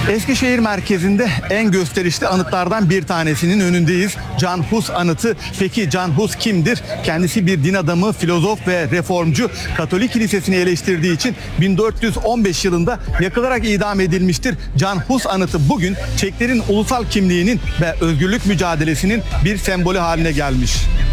Eskişehir merkezinde en gösterişli anıtlardan bir tanesinin önündeyiz. Can Hus anıtı. Peki Can Hus kimdir? Kendisi bir din adamı, filozof ve reformcu. Katolik kilisesini eleştirdiği için 1415 yılında yakılarak idam edilmiştir. Can Hus anıtı bugün Çeklerin ulusal kimliğinin ve özgürlük mücadelesinin bir sembolü haline gelmiş.